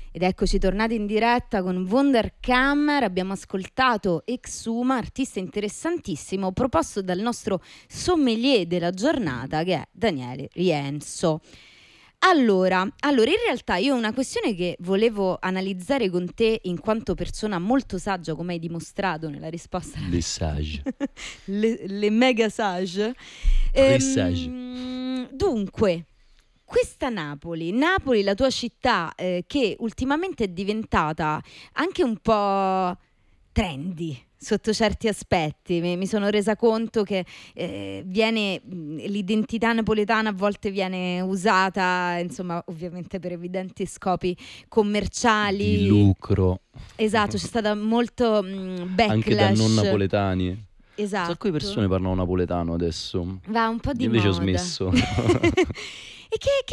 Ed eccoci tornati in diretta con Wunderkammer. Abbiamo ascoltato Exuma, artista interessantissimo, proposto dal nostro sommelier della giornata, che è Daniele Rienzo. Allora, in realtà io ho una questione che volevo analizzare con te in quanto persona molto saggia, come hai dimostrato nella risposta. Le sage. le mega sage. Presage. Dunque, questa Napoli, la tua città, che ultimamente è diventata anche un po' trendy sotto certi aspetti, mi sono resa conto che l'identità napoletana a volte viene usata, insomma, ovviamente per evidenti scopi commerciali. Di lucro. Esatto, c'è stata molto backlash. Anche da non napoletani. Esatto. Un sacco di persone parlano napoletano adesso. Va un po' di Invece moda. ho smesso. E che